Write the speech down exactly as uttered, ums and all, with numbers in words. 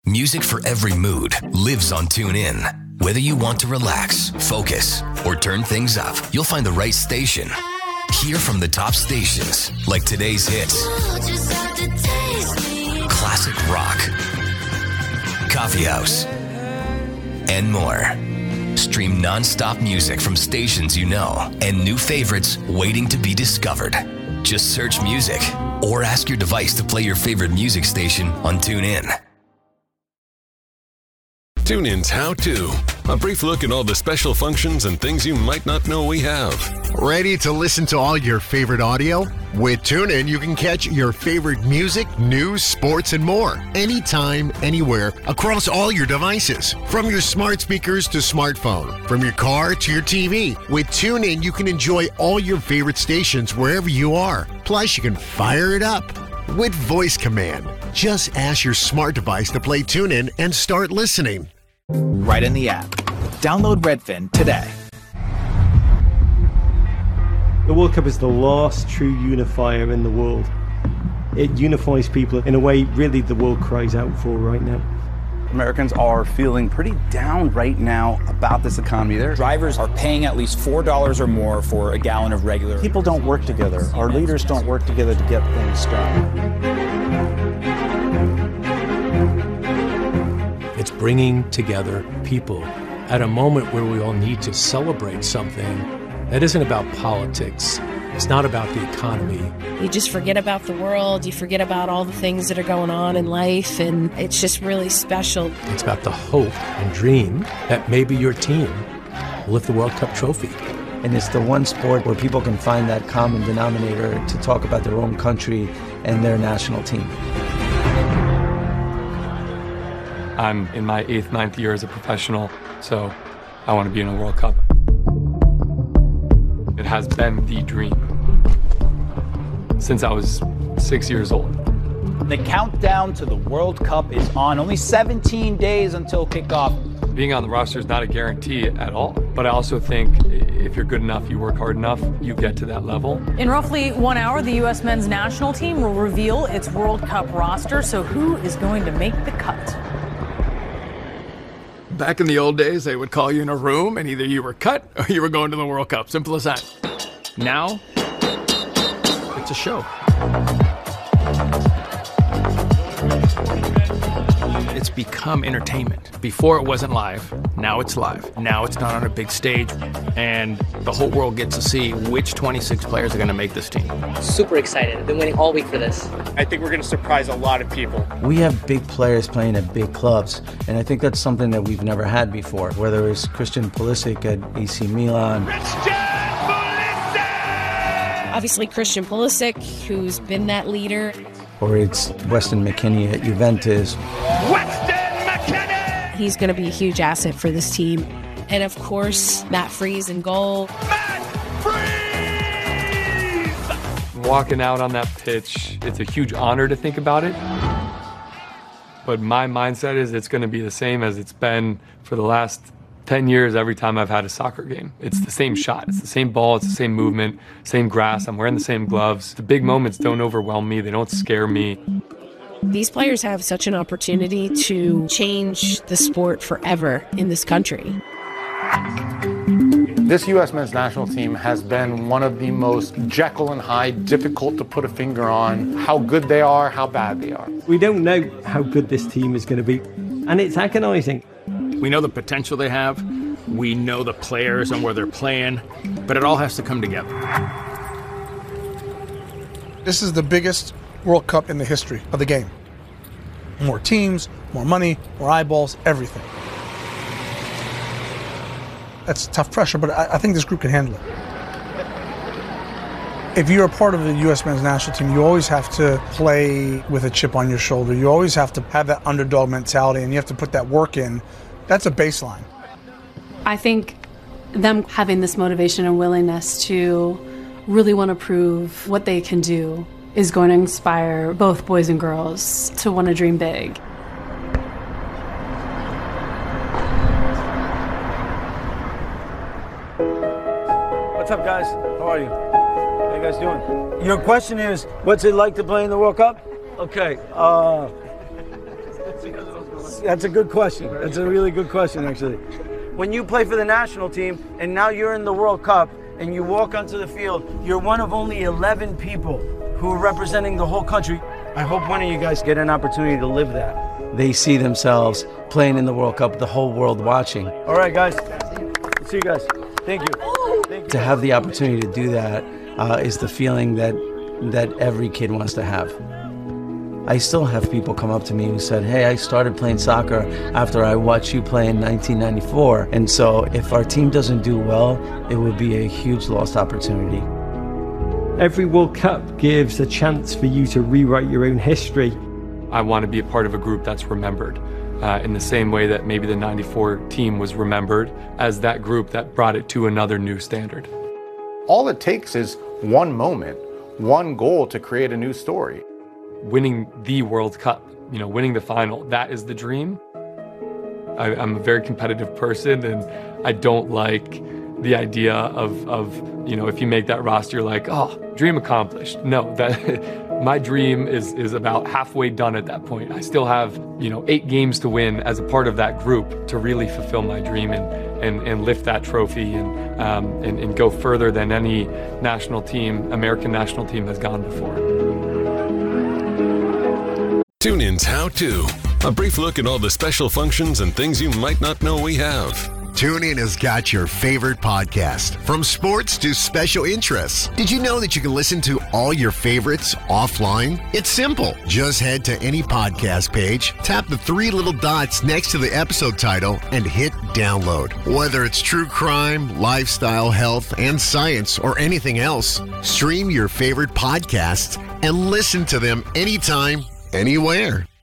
Music for every mood lives on TuneIn. Whether you want to relax, focus, or turn things up, you'll find the right station. Hear from the top stations like today's hits, classic rock, coffee house, and more. Stream non-stop music from stations you know and new favorites waiting to be discovered. Just search music or ask your device to play your favorite music station on TuneIn. TuneIn's How To. A brief look at all the special functions and things you might not know we have. Ready to listen to all your favorite audio? With TuneIn, you can catch your favorite music, news, sports, and more. Anytime, anywhere, across all your devices. From your smart speakers to smartphone. From your car to your T V. With TuneIn, you can enjoy all your favorite stations wherever you are. Plus, you can fire it up with voice command. Just ask your smart device to play TuneIn and start listening. Right in the app. Download Redfin today. The World Cup is the last true unifier in the world. It unifies people in a way really the world cries out for right now. Americans are feeling pretty down right now about this economy. Their drivers are paying at least four dollars or more for a gallon of regular. People don't work together. Our leaders don't work together to get things done. It's bringing together people at a moment where we all need to celebrate something that isn't about politics. It's not about the economy. You just forget about the world. You forget about all the things that are going on in life, and it's just really special. It's about the hope and dream that maybe your team will lift the World Cup trophy. And it's the one sport where people can find that common denominator to talk about their own country and their national team. I'm in my eighth, ninth year as a professional, so I want to be in a World Cup. It has been the dream since I was six years old. The countdown to the World Cup is on. Only seventeen days until kickoff. Being on the roster is not a guarantee at all, but I also think if you're good enough, you work hard enough, you get to that level. In roughly one hour, the U S men's national team will reveal its World Cup roster. So who is going to make the cut? Back in the old days, they would call you in a room, and either you were cut or you were going to the World Cup. Simple as that. Now, it's a show. It's become entertainment. Before it wasn't live, now it's live. Now it's not on a big stage, and the whole world gets to see which twenty-six players are going to make this team. Super excited. I've been waiting all week for this. I think we're going to surprise a lot of people. We have big players playing at big clubs, and I think that's something that we've never had before, whether it's Christian Pulisic at A C Milan. Christian Pulisic! Obviously Christian Pulisic, who's been that leader. Or it's Weston McKennie at Juventus. Weston McKennie! He's going to be a huge asset for this team. And of course, Matt Freese in goal. Matt Freese! Walking out on that pitch, it's a huge honor to think about it. But my mindset is it's going to be the same as it's been for the last ten years every time I've had a soccer game. It's the same shot, it's the same ball, it's the same movement, same grass, I'm wearing the same gloves. The big moments don't overwhelm me, they don't scare me. These players have such an opportunity to change the sport forever in this country. This U S men's national team has been one of the most Jekyll and Hyde, difficult to put a finger on how good they are, how bad they are. We don't know how good this team is going to be, and it's agonizing. We know the potential they have, we know the players and where they're playing, but it all has to come together. This is the biggest World Cup in the history of the game. More teams, more money, more eyeballs, everything. That's tough pressure, but I, I think this group can handle it. If you're a part of the U S men's national team, you always have to play with a chip on your shoulder. You always have to have that underdog mentality, and you have to put that work in. That's a baseline. I think them having this motivation and willingness to really want to prove what they can do is going to inspire both boys and girls to want to dream big. What's up, guys? How are you? How you guys doing? Your question is, what's it like to play in the World Cup? Okay, uh... That's that's a good question. That's a really good question, actually. When you play for the national team and now you're in the World Cup and you walk onto the field, you're one of only eleven people who are representing the whole country. I hope one of you guys get an opportunity to live that. They see themselves playing in the World Cup, the whole world watching. All right, guys. See you guys. Thank you. Thank you. To have the opportunity to do that uh, is the feeling that that every kid wants to have. I still have people come up to me who said, hey, I started playing soccer after I watched you play in nineteen ninety-four. And so if our team doesn't do well, it would be a huge lost opportunity. Every World Cup gives a chance for you to rewrite your own history. I want to be a part of a group that's remembered uh, in the same way that maybe the ninety-four team was remembered as that group that brought it to another new standard. All it takes is one moment, one goal to create a new story. Winning the World Cup, you know, winning the final, that is the dream. I, I'm a very competitive person, and I don't like the idea of, of, you know, if you make that roster, you're like, oh, dream accomplished. No, that my dream is is about halfway done at that point. I still have, you know, eight games to win as a part of that group to really fulfill my dream and and, and lift that trophy and, um, and and go further than any national team, American national team has gone before. TuneIn's How To. A brief look at all the special functions and things you might not know we have. TuneIn has got your favorite podcast, from sports to special interests. Did you know that you can listen to all your favorites offline? It's simple. Just head to any podcast page, tap the three little dots next to the episode title, and hit download. Whether it's true crime, lifestyle, health, and science, or anything else, stream your favorite podcasts and listen to them anytime, anywhere.